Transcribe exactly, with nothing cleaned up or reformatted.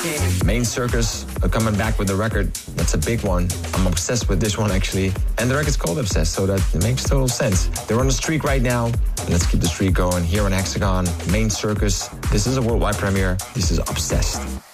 Main Circus are coming back with a record. That's a big one. I'm obsessed with this one, actually. And the record's called Obsessed, so that makes total sense. They're on a streak right now. Let's keep the streak going here on Hexagon. Main Circus. This is a worldwide premiere. This is Obsessed.